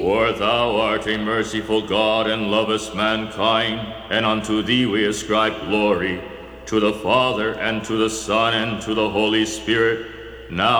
For thou art a merciful God and lovest mankind, and unto thee we ascribe glory, to the Father, and to the Son, and to the Holy Spirit, now